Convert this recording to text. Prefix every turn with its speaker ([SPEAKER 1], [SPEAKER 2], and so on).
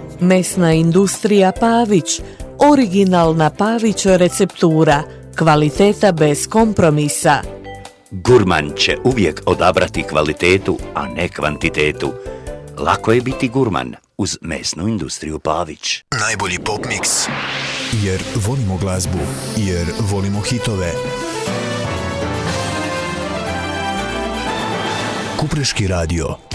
[SPEAKER 1] Mesna industrija Pavić, originalna Pavić receptura, kvaliteta bez kompromisa.
[SPEAKER 2] Gurman će uvijek odabrati kvalitetu, a ne kvantitetu. Lako je biti gurman uz mesnu industriju Pavić.
[SPEAKER 3] Najbolji pop mix. Jer volimo glazbu, jer volimo hitove. Kupreški radio.